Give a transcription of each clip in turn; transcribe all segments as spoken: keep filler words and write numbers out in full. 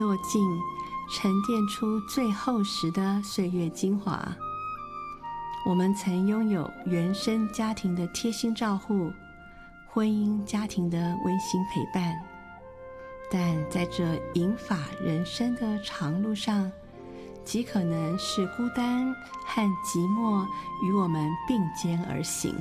落尽，沉淀出最厚实的岁月精华。我们曾拥有原生家庭的贴心照护，婚姻家庭的温馨陪伴，但在这银发人生的长路上，极可能是孤单和寂寞与我们并肩而行。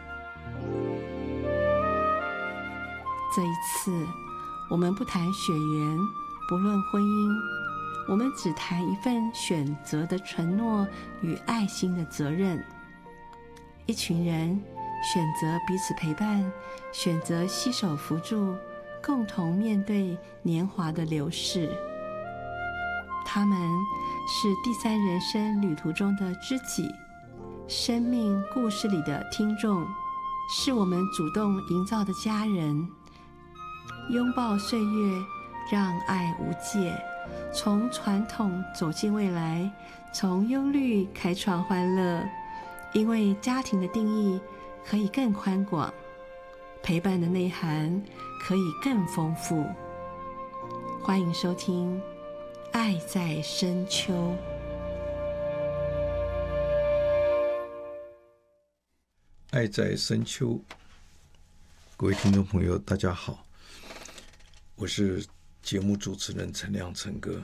这一次，我们不谈血缘，不论婚姻，我们只谈一份选择的承诺与爱心的责任。一群人选择彼此陪伴，选择携手扶助，共同面对年华的流逝。他们是第三人生旅途中的知己，生命故事里的听众，是我们主动营造的家人。拥抱岁月，让爱无界，从传统走进未来，从忧虑开创欢乐。因为家庭的定义可以更宽广，陪伴的内涵可以更丰富。欢迎收听《爱在深秋》。 爱在深秋，各位听众朋友，大家好，我是节目主持人陈亮陈哥。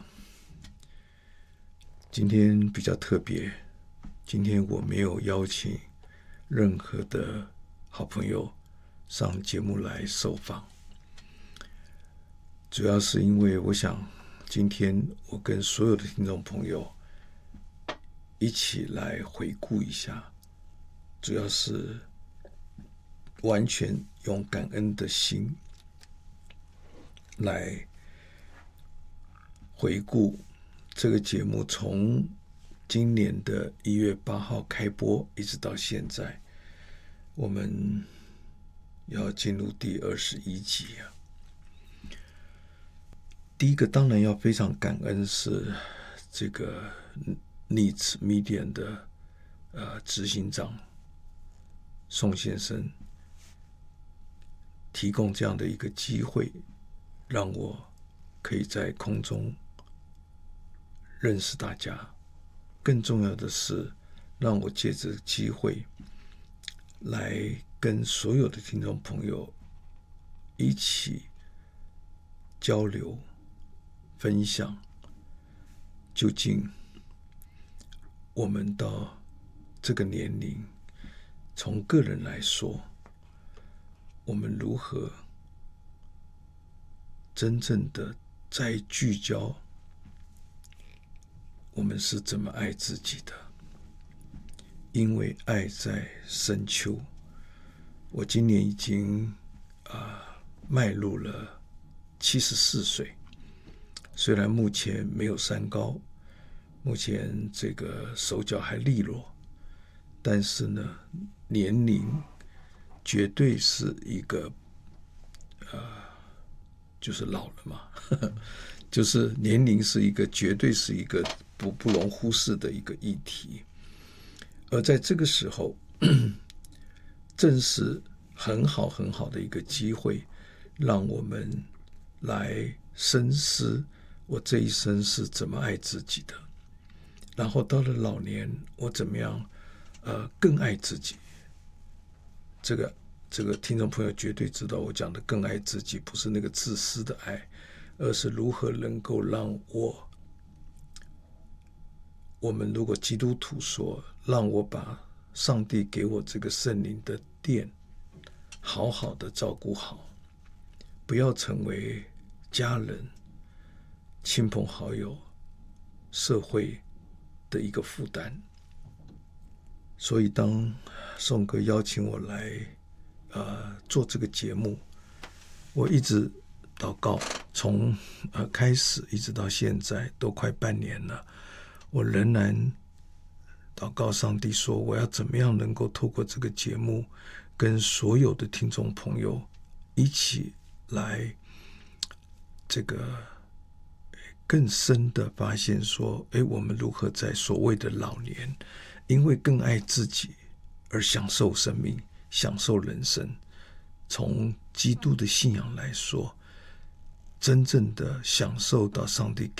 今天比较特别，今天我没有邀请任何的好朋友上节目来受访，主要是因为我想今天我跟所有的听众朋友一起来回顾一下，主要是完全用感恩的心来回顾这个节目从今年的一月八号开播一直到现在，我们要进入第二十一集啊。第一个当然要非常感恩是这个 Needs Media 的呃执行长宋先生提供这样的一个机会，让我可以在空中认识大家。更重要的是，让我借着机会来跟所有的听众朋友一起交流分享，究竟我们到这个年龄，从个人来说，我们如何真正的在聚焦我们是怎么爱自己的。因为爱在深秋，我今年已经、呃、迈入了七十四岁，虽然目前没有三高，目前这个手脚还利落，但是呢，年龄绝对是一个呃，就是老了嘛，呵呵，就是年龄是一个绝对是一个不不容忽视的一个议题。而在这个时候，正是很好很好的一个机会，让我们来深思我这一生是怎么爱自己的，然后到了老年，我怎么样呃更爱自己。这个这个听众朋友绝对知道，我讲的更爱自己，不是那个自私的爱，而是如何能够让我，我们如果基督徒说，让我把上帝给我这个圣灵的殿好好的照顾好，不要成为家人、亲朋好友、社会的一个负担。所以当宋哥邀请我来呃做这个节目，我一直祷告，从呃开始一直到现在都快半年了，我仍然祷告上帝说，我要怎么样能够透过这个节目跟所有的听众朋友一起来这个更深的发现说，诶，我们如何在所谓的老年，因为更爱自己而享受生命，享受人生。从基督的信仰来说，真正的享受到上帝